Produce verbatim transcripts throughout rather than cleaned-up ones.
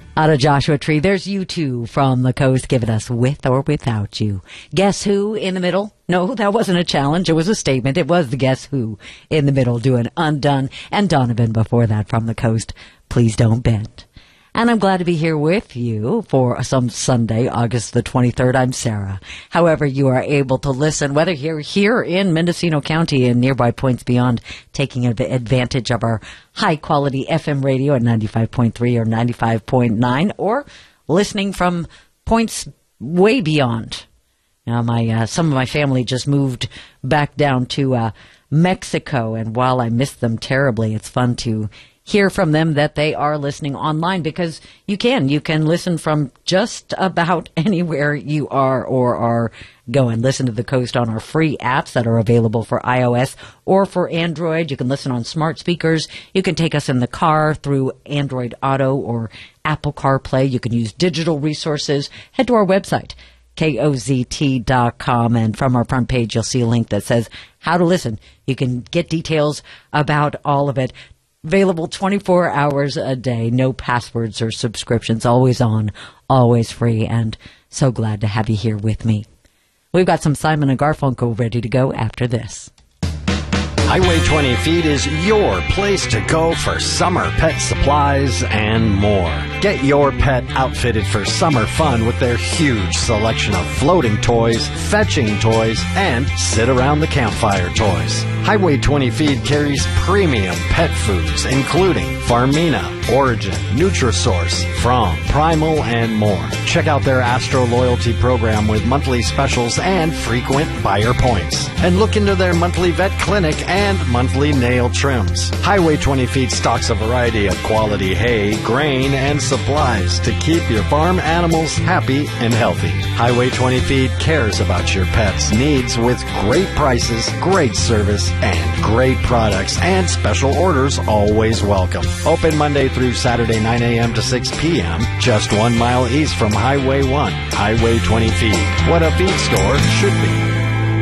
Out of Joshua Tree, there's U two from the coast giving us With or Without You. Guess Who in the middle? No, that wasn't a challenge. It was a statement. It was the Guess Who in the middle doing Undone. And Donovan before that from the coast, Please Don't Bend. And I'm glad to be here with you for some Sunday, August the twenty-third. I'm Sarah. However, you are able to listen, whether you're here in Mendocino County and nearby points beyond, taking advantage of our high-quality F M radio at ninety-five point three or ninety-five point nine, or listening from points way beyond. Now, my uh, some of my family just moved back down to uh, Mexico, and while I miss them terribly, it's fun to hear from them that they are listening online, because you can. You can listen from just about anywhere you are or are going. Listen to the coast on our free apps that are available for iOS or for Android. You can listen on smart speakers. You can take us in the car through Android Auto or Apple CarPlay. You can use digital resources. Head to our website, K O Z T dot com, and from our front page you'll see a link that says how to listen. You can get details about all of it. Available twenty-four hours a day, no passwords or subscriptions, always on, always free, and so glad to have you here with me. We've got some Simon and Garfunkel ready to go after this. Highway twenty Feet is your place to go for summer pet supplies and more. Get your pet outfitted for summer fun with their huge selection of floating toys, fetching toys, and sit-around the campfire toys. Highway twenty Feet carries premium pet foods, including Farmina, Origin, Nutrisource, From, Primal, and more. Check out their Astro Loyalty program with monthly specials and frequent buyer points. And look into their monthly vet clinic and monthly nail trims. Highway twenty Feet stocks a variety of quality hay, grain, and supplies to keep your farm animals happy and healthy. Highway twenty Feet cares about your pet's needs with great prices, great service, and great products, and special orders always welcome. Open Monday through Saturday, nine a.m. to six p.m., just one mile east from Highway one. Highway twenty Feet. What a feed store should be.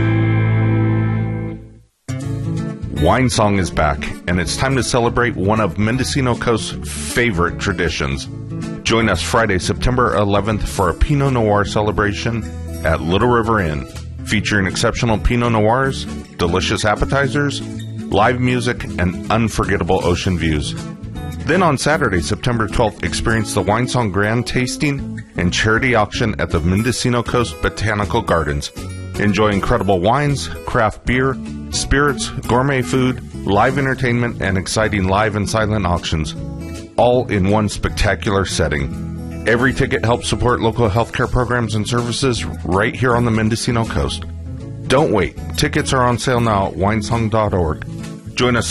Wine Song is back, and it's time to celebrate one of Mendocino Coast's favorite traditions. Join us Friday, September eleventh for a Pinot Noir celebration at Little River Inn, featuring exceptional Pinot Noirs, delicious appetizers, live music, and unforgettable ocean views. Then on Saturday, September twelfth, experience the Wine Song Grand Tasting and Charity Auction at the Mendocino Coast Botanical Gardens. Enjoy incredible wines, craft beer, spirits, gourmet food, live entertainment, and exciting live and silent auctions, all in one spectacular setting. Every ticket helps support local healthcare programs and services right here on the Mendocino Coast. Don't wait. Tickets are on sale now at winesong dot org. Join us